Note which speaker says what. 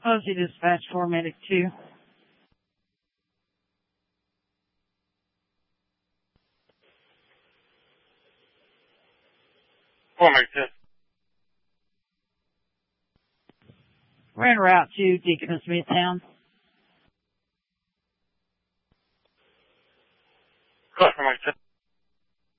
Speaker 1: Posey Dispatch 4 Medic 2. We're en route to Deaconess Midtown.
Speaker 2: Go for Mike 10.